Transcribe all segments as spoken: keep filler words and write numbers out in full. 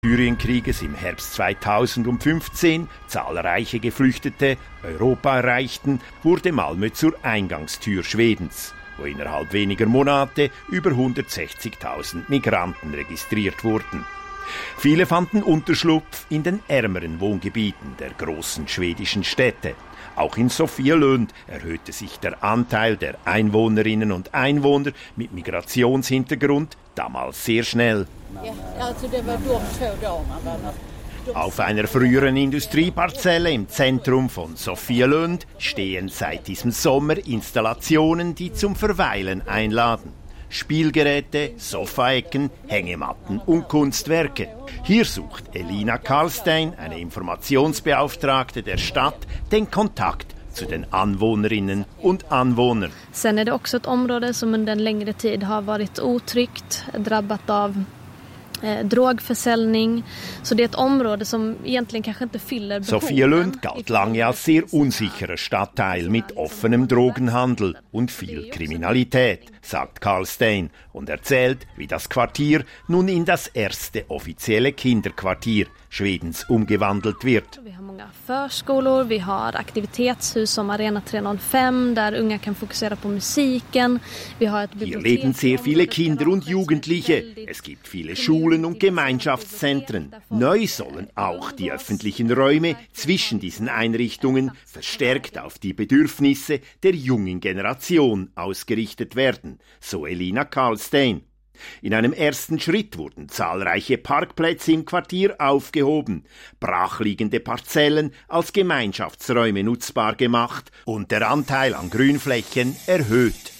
Syrienkrieges im Herbst zweitausendfünfzehn zahlreiche Geflüchtete Europa erreichten, wurde Malmö zur Eingangstür Schwedens, wo innerhalb weniger Monate über hundertsechzigtausend Migranten registriert wurden. Viele fanden Unterschlupf in den ärmeren Wohngebieten der großen schwedischen Städte. Auch in Sofielund erhöhte sich der Anteil der Einwohnerinnen und Einwohner mit Migrationshintergrund damals sehr schnell. Auf einer früheren Industrieparzelle im Zentrum von Sofielund stehen seit diesem Sommer Installationen, die zum Verweilen einladen. Spielgeräte, Sofaecken, Hängematten und Kunstwerke. Hier sucht Elina Karlstein, eine Informationsbeauftragte der Stadt, den Kontakt zu den Anwohnerinnen und Anwohnern. Sen är det också ett område som under en längre tid har varit otryggt, drabbat av eh, drogförsäljning. Så det är ett område som egentligen kanske inte fyller behoven. Sofielund galt lange als sehr unsicherer Stadtteil mit offenem Drogenhandel und viel Kriminalität, sagt Karlstein und erzählt, wie das Quartier nun in das erste offizielle Kinderquartier Schwedens umgewandelt wird. Vi har många förskolor, vi har aktivitetshus som Arena tre null fem där unga kan fokusera på musiken. Vi har ett Hier leben sehr viele Kinder und Jugendliche. Es gibt viele Schulen und Gemeinschaftszentren. Neu sollen auch die öffentlichen Räume zwischen diesen Einrichtungen verstärkt auf die Bedürfnisse der jungen Generation ausgerichtet werden, so Elina Karlstein. In einem ersten Schritt wurden zahlreiche Parkplätze im Quartier aufgehoben, brachliegende Parzellen als Gemeinschaftsräume nutzbar gemacht und der Anteil an Grünflächen erhöht.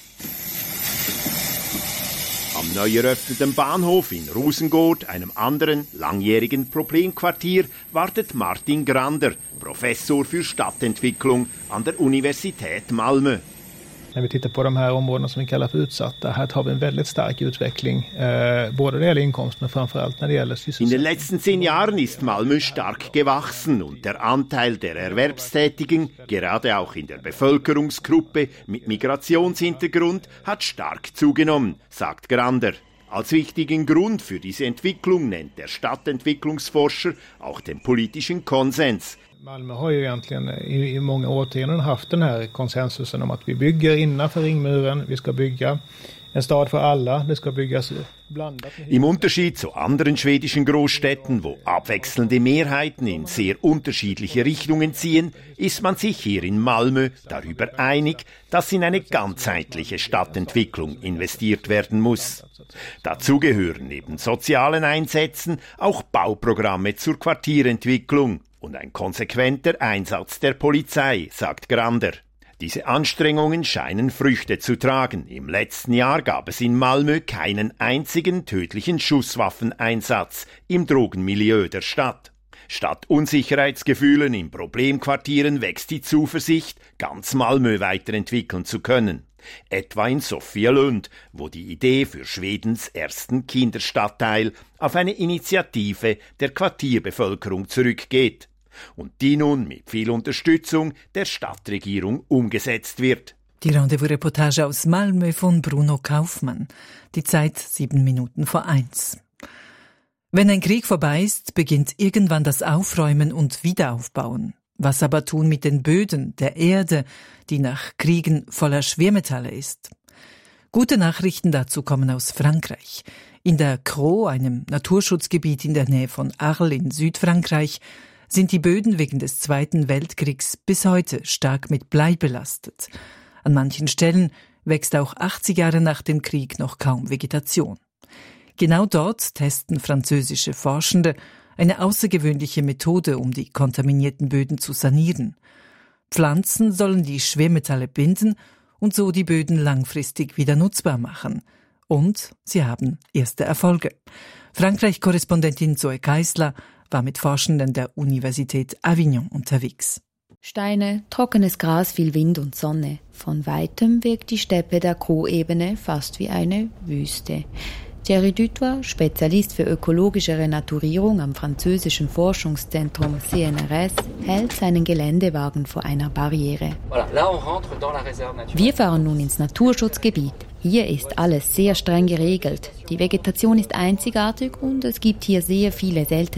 Am neu eröffneten Bahnhof in Rosengård, einem anderen langjährigen Problemquartier, wartet Martin Grander, Professor für Stadtentwicklung an der Universität Malmö. När vi tittar på de här områdena som vi kallar för utsatta, här har vi en väldigt stark utveckling, eh, både när det gäller inkomst men framförallt när det gäller sysselsättning. In den letzten zehn Jahren ist Malmö stark gewachsen und der Anteil der Erwerbstätigen, gerade auch in der Bevölkerungsgruppe mit Migrationshintergrund, hat stark zugenommen, sagt Grander. Als wichtigen Grund für diese Entwicklung nennt der Stadtentwicklungsforscher auch den politischen Konsens. Malmö har ju egentligen i, i många årtionden haft den här konsensusen om att vi bygger innanför ringmuren, vi ska bygga en stad för alla, det ska byggas blandat. Im Unterschied zu anderen schwedischen Großstädten, wo abwechselnde Mehrheiten in sehr unterschiedliche Richtungen ziehen, ist man sich hier in Malmö darüber einig, dass in eine ganzheitliche Stadtentwicklung investiert werden muss. Dazu gehören neben sozialen Einsätzen auch Bauprogramme zur Quartierentwicklung und ein konsequenter Einsatz der Polizei, sagt Grander. Diese Anstrengungen scheinen Früchte zu tragen. Im letzten Jahr gab es in Malmö keinen einzigen tödlichen Schusswaffeneinsatz im Drogenmilieu der Stadt. Statt Unsicherheitsgefühlen in Problemquartieren wächst die Zuversicht, ganz Malmö weiterentwickeln zu können. Etwa in Sofielund, wo die Idee für Schwedens ersten Kinderstadtteil auf eine Initiative der Quartierbevölkerung zurückgeht und die nun mit viel Unterstützung der Stadtregierung umgesetzt wird. Die Rendezvous-Reportage aus Malmö von Bruno Kaufmann. Die Zeit sieben Minuten vor eins. Wenn ein Krieg vorbei ist, beginnt irgendwann das Aufräumen und Wiederaufbauen. Was aber tun mit den Böden, der Erde, die nach Kriegen voller Schwermetalle ist? Gute Nachrichten dazu kommen aus Frankreich. In der Crau, einem Naturschutzgebiet in der Nähe von Arles in Südfrankreich, sind die Böden wegen des Zweiten Weltkriegs bis heute stark mit Blei belastet. An manchen Stellen wächst auch achtzig Jahre nach dem Krieg noch kaum Vegetation. Genau dort testen französische Forschende eine außergewöhnliche Methode, um die kontaminierten Böden zu sanieren. Pflanzen sollen die Schwermetalle binden und so die Böden langfristig wieder nutzbar machen. Und sie haben erste Erfolge. Frankreich-Korrespondentin Zoe Keisler war mit Forschenden der Universität Avignon unterwegs. Steine, trockenes Gras, viel Wind und Sonne. Von weitem wirkt die Steppe der Crau-Ebene fast wie eine Wüste. Thierry Dutoit, Spezialist für ökologische Renaturierung am französischen Forschungszentrum C N R S, hält seinen Geländewagen vor einer Barriere. Wir fahren nun ins Naturschutzgebiet. Hier ist alles sehr streng geregelt. Die Vegetation ist einzigartig und es gibt hier sehr viele seltene